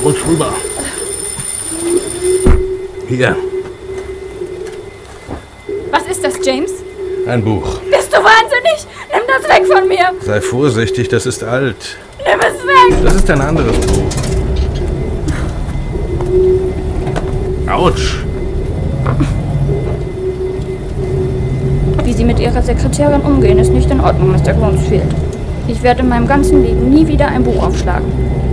Rutsch rüber. Hier. Was ist das, James? Ein Buch. Bist du wahnsinnig? Nimm das weg von mir! Sei vorsichtig, das ist alt. Nimm es weg! Das ist ein anderes Buch. Autsch! Wie Sie mit Ihrer Sekretärin umgehen, ist nicht in Ordnung, Mr. Groundsfield. Ich werde in meinem ganzen Leben nie wieder ein Buch aufschlagen.